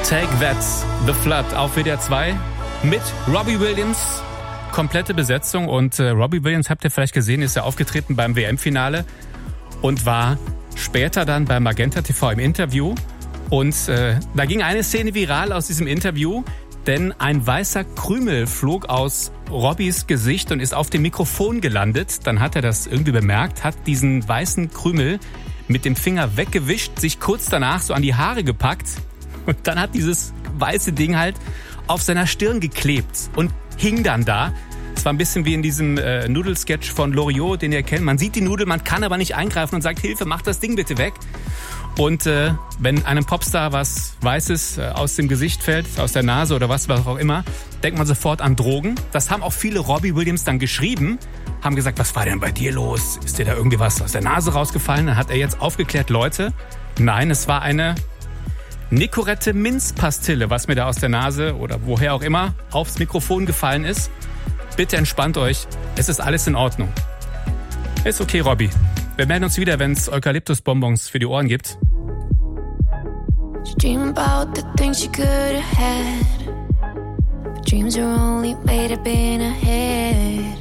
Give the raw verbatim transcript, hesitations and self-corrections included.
Take That, The Flood auf W D R zwei mit Robbie Williams. Komplette Besetzung und äh, Robbie Williams, habt ihr vielleicht gesehen, ist ja aufgetreten beim W M-Finale und war später dann bei Magenta T V im Interview. Und äh, da ging eine Szene viral aus diesem Interview, denn ein weißer Krümel flog aus Robbys Gesicht und ist auf dem Mikrofon gelandet. Dann hat er das irgendwie bemerkt, hat diesen weißen Krümel mit dem Finger weggewischt, sich kurz danach so an die Haare gepackt und dann hat dieses weiße Ding halt auf seiner Stirn geklebt und hing dann da. Es war ein bisschen wie in diesem äh, Nudelsketch von Loriot, den ihr kennt. Man sieht die Nudel, man kann aber nicht eingreifen und sagt, Hilfe, mach das Ding bitte weg. Und äh, wenn einem Popstar was Weißes äh, aus dem Gesicht fällt, aus der Nase oder was, was auch immer, denkt man sofort an Drogen. Das haben auch viele Robbie Williams dann geschrieben, haben gesagt, was war denn bei dir los? Ist dir da irgendwie was aus der Nase rausgefallen? Dann hat er jetzt aufgeklärt, Leute, nein, es war eine Nicorette Minzpastille, was mir da aus der Nase oder woher auch immer aufs Mikrofon gefallen ist. Bitte entspannt euch, es ist alles in Ordnung. Ist okay, Robbie. Wir melden uns wieder, wenn es Eukalyptusbonbons für die Ohren gibt. Dream about the things she could have had. But dreams are only made up in her head.